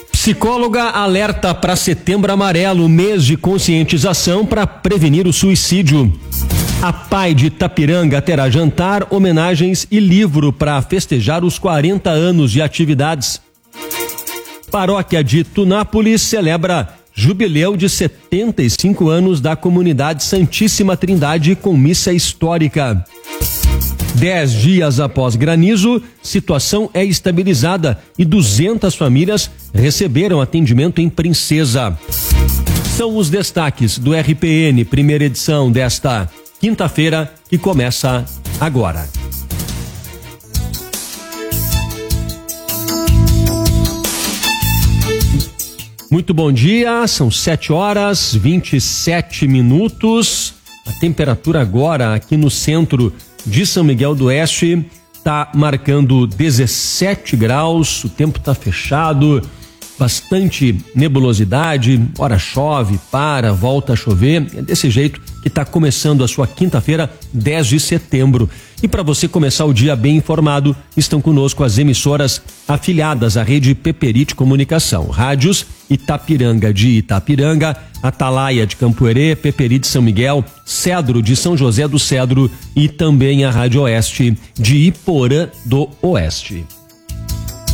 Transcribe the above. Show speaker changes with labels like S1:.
S1: Psicóloga alerta para Setembro Amarelo, mês de conscientização para prevenir o suicídio. A PAI de Itapiranga terá jantar, homenagens e livro para festejar os 40 anos de atividades. Paróquia de Tunápolis celebra jubileu de 75 anos da comunidade Santíssima Trindade com missa histórica. 10 dias após granizo, situação é estabilizada e 200 famílias receberam atendimento em Princesa. São os destaques do RPN, primeira edição desta quinta-feira, que começa agora. Muito bom dia, são 7h27. A temperatura agora aqui no centro de São Miguel do Oeste está marcando 17 graus, o tempo está fechado, bastante nebulosidade, ora chove, volta a chover, é desse jeito que está começando a sua quinta-feira, 10 de setembro. E para você começar o dia bem informado, estão conosco as emissoras afiliadas à rede Peperite Comunicação, rádios Itapiranga de Itapiranga, Atalaia de Campo-Herê, Peperite São Miguel, Cedro de São José do Cedro e também a Rádio Oeste de Iporã do Oeste.